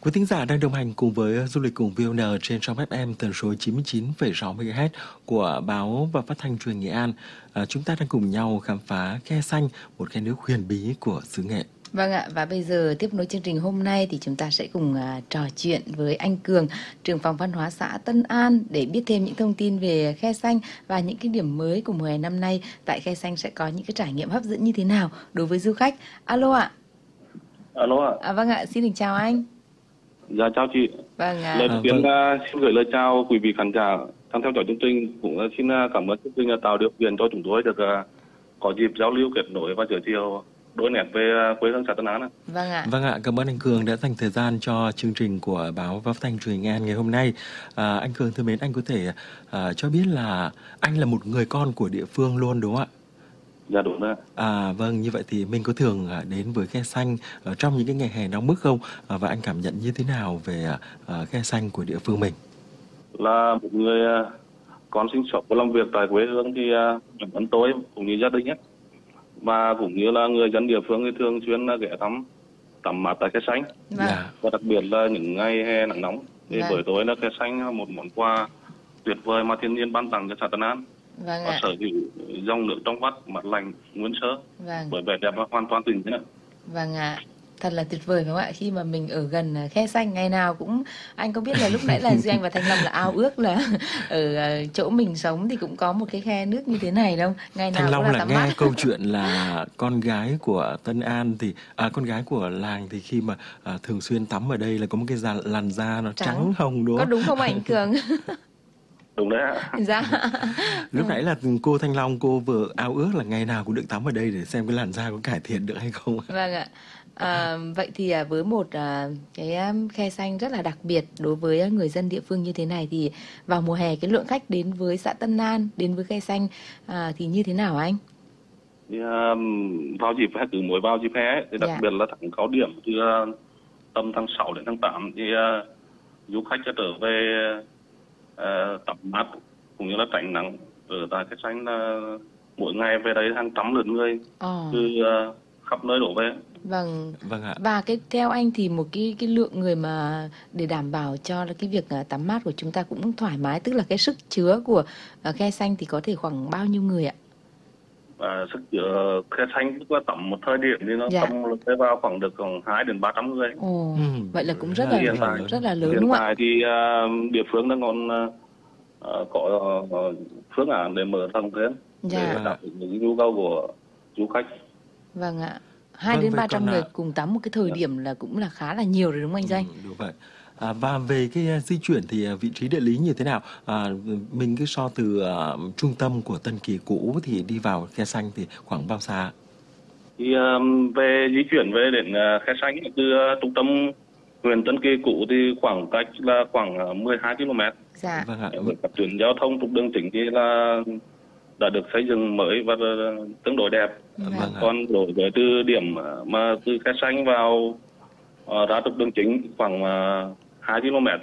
Quý thính giả đang đồng hành cùng với Du lịch cùng VN trên sóng FM tần số 99,6 MHz của báo và phát thanh truyền Nghệ An. Chúng ta đang cùng nhau khám phá khe xanh, một khe nước huyền bí của xứ Nghệ. Vâng ạ, và bây giờ tiếp nối chương trình hôm nay thì chúng ta sẽ cùng trò chuyện với anh Cường, trưởng phòng văn hóa xã Tân An để biết thêm những thông tin về khe xanh và những cái điểm mới của mùa hè năm nay tại khe xanh sẽ có những cái trải nghiệm hấp dẫn như thế nào đối với du khách. Alo ạ. Alo ạ. Vâng ạ, xin được chào anh. Dạ chào chị. Vâng ạ. Lời đầu tiên xin gửi lời chào quý vị khán giả đang theo dõi chương trình, cũng xin cảm ơn chương trình tạo điều kiện cho chúng tôi được có dịp giao lưu, kết nối và giới thiệu đôi nét về quê hương xã Tân An. Vâng ạ, cảm ơn anh Cường đã dành thời gian cho chương trình của báo và phát thanh truyền Nghệ An ngày hôm nay. Anh Cường thân mến, anh có thể cho biết là anh là một người con của địa phương luôn đúng không ạ? Dạ đúng đấy. Vâng, như vậy thì mình có thường đến với khe xanh trong những cái ngày hè nóng bức không? Và anh cảm nhận như thế nào về khe xanh của địa phương mình? Là một người con sinh sống và làm việc tại quê hương thì bản thân tôi cũng như gia đình ấy, và cũng như là người dân địa phương thì thường xuyên ghé thăm tắm mát tại khe xanh. Và đặc biệt là những ngày hè nắng nóng thì với tôi là khe xanh là một món quà tuyệt vời mà thiên nhiên ban tặng cho xã Tân An. Và sở hữu dòng nước trong vắt, mát lành, nguyên sơ, với vẻ đẹp và hoàn toàn tự nhiên. Vâng ạ. Thật là tuyệt vời phải không ạ? Khi mà mình ở gần khe xanh ngày nào cũng, anh có biết là lúc nãy là Duy Anh và Thanh Long là ao ước là ở chỗ mình sống thì cũng có một cái khe nước như thế này đâu. Ngày nào Thanh Long cũng là nghe câu chuyện là con gái của Tân An thì con gái của làng thì khi mà thường xuyên tắm ở đây là có một cái làn da nó trắng hồng đúng không? Có đúng không anh Cường? Đúng đấy ạ. Dạ. Lúc nãy là cô Thanh Long cô vừa ao ước là ngày nào cũng được tắm ở đây để xem cái làn da có cải thiện được hay không. Vâng ạ. Vậy thì với một cái khe xanh rất là đặc biệt đối với người dân địa phương như thế này thì vào mùa hè cái lượng khách đến với xã Tân An, đến với khe xanh thì như thế nào anh? Thì, vào dịp hè, cứ mỗi vào dịp hè thì đặc biệt là tháng cao điểm từ tầm tháng 6 đến tháng 8 thì du khách sẽ trở về tắm mát cũng như là tránh nắng ở tại khe xanh, là mỗi ngày về đây hàng trăm lượt người từ khắp nơi đổ về. Vâng ạ. Và theo anh thì một cái lượng người mà để đảm bảo cho cái việc tắm mát của chúng ta cũng thoải mái, tức là cái sức chứa của khe xanh thì có thể khoảng bao nhiêu người ạ? Sức chứa khe xanh tức là tắm một thời điểm thì nó tầm lên vào khoảng được 2 đến 300 người. Vậy là cũng rất là lớn đúng không ạ? Hiện tại thì địa phương đang còn có phương án để mở rộng thêm để đáp ứng những nhu cầu của du khách. Vâng ạ. 2 đến 300 người cùng tắm một cái thời điểm là cũng là khá là nhiều rồi đúng không anh Danh? Đúng vậy. Và về cái di chuyển thì vị trí địa lý như thế nào? Mình cứ so từ trung tâm của Tân Kỳ cũ thì đi vào khe xanh thì khoảng bao xa? Thì về di chuyển về đến khe xanh từ trung tâm huyện Tân Kỳ cũ thì khoảng cách là khoảng 12 km. Dạ. Các tuyến giao thông trục đường chính thì là đã được xây dựng mới và tương đối đẹp. Còn đối với từ điểm mà từ khe xanh vào ra trục đường chính khoảng 2 km